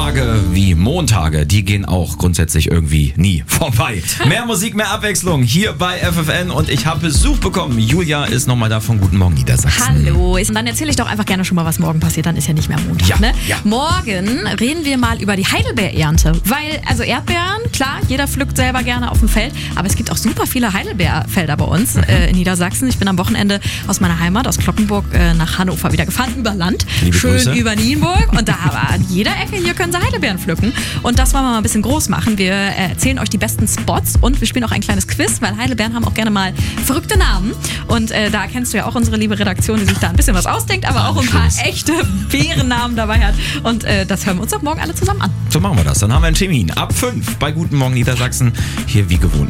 Tage wie Montage, die gehen auch grundsätzlich irgendwie nie vorbei. Mehr Musik, mehr Abwechslung hier bei FFN und ich habe Besuch bekommen. Julia ist nochmal da von Guten Morgen Niedersachsen. Hallo, und dann erzähle ich doch einfach gerne schon mal, was morgen passiert, dann ist ja nicht mehr Montag. Ja, ne? ja. Morgen reden wir mal über die Heidelbeerernte, weil, also Erdbeeren, klar, jeder pflückt selber gerne auf dem Feld, aber es gibt auch super viele Heidelbeerfelder bei uns in Niedersachsen. Ich bin am Wochenende aus meiner Heimat, aus Kloppenburg, nach Hannover wieder gefahren, über Land, Liebe schön Grüße. über Nienburg und da war an jeder Ecke, hier können sie Heidelbeeren pflücken und das wollen wir mal ein bisschen groß machen. Wir erzählen euch die besten Spots und wir spielen auch ein kleines Quiz, weil Heidelbeeren haben auch gerne mal verrückte Namen und da kennst du ja auch unsere liebe Redaktion, die sich da ein bisschen was ausdenkt, aber auch ein paar echte Bärennamen dabei hat und das hören wir uns doch morgen alle zusammen an. So machen wir das. Dann haben wir einen Termin ab 5 bei Guten Morgen Niedersachsen. Hier wie gewohnt.